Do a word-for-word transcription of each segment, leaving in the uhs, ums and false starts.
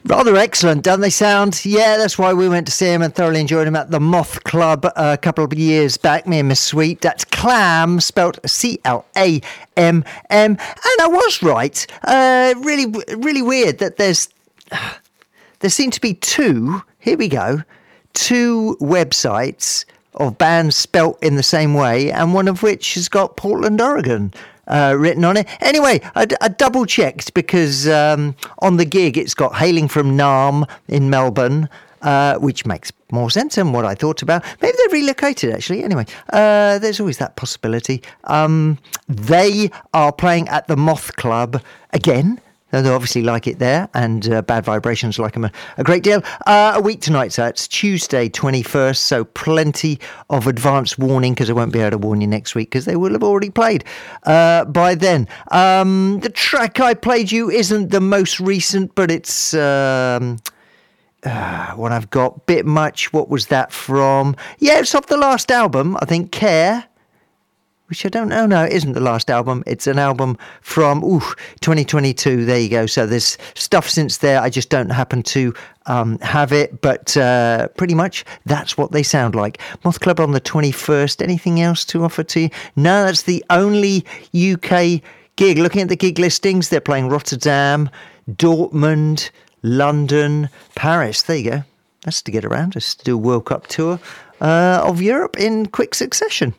Rather excellent, don't they sound? Yeah, that's why we went to see him and thoroughly enjoyed him at the Moth Club a couple of years back, me and Miss Sweet. That's Clam, spelt C L A M M. And I was right. Uh, really, really weird that there's... There seem to be two, here we go, two websites of bands spelt in the same way, and one of which has got Portland, Oregon uh, written on it. Anyway, I, I double checked because um, on the gig it's got Hailing from Naarm in Melbourne, uh, which makes more sense than what I thought about. Maybe they've relocated, actually. Anyway, uh, there's always that possibility. Um, they are playing at the Moth Club again. They obviously like it there, and uh, Bad Vibrations like them a, a great deal. Uh, a week tonight, so it's Tuesday twenty-first, so plenty of advance warning, because I won't be able to warn you next week, because they will have already played uh, by then. Um, the track I played you isn't the most recent, but it's um, uh, what I've got. Bit much. What was that from? Yeah, it's off the last album, I think, Care. Which I don't know. No, it isn't the last album. It's an album from ooh, twenty twenty-two. There you go. So there's stuff since there. I just don't happen to um, have it. But uh, pretty much that's what they sound like. Moth Club on the twenty-first. Anything else to offer to you? No, that's the only U K gig. Looking at the gig listings, they're playing Rotterdam, Dortmund, London, Paris. There you go. That's to get around. Just to do a World Cup tour uh, of Europe in quick succession.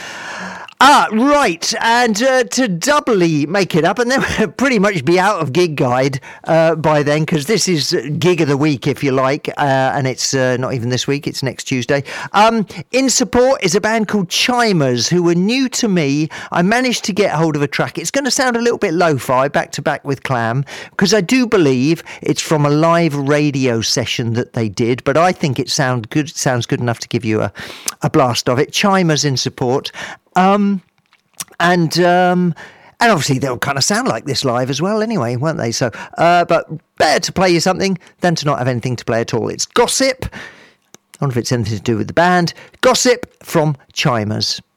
Ah, right, and uh, to doubly make it up, and then we'll pretty much be out of Gig Guide uh, by then, because this is Gig of the Week, if you like, uh, and it's uh, not even this week, it's next Tuesday. Um, in support is a band called Chimers, who were new to me. I managed to get hold of a track. It's going to sound a little bit lo-fi, back-to-back with Clam, because I do believe it's from a live radio session that they did, but I think it sound good, sounds good enough to give you a, a blast of it. Chimers in support. Um, and, um, and obviously they'll kind of sound like this live as well anyway, won't they? So, uh, but better to play you something than to not have anything to play at all. It's Gossip. I wonder if it's anything to do with the band. Gossip from Chimers.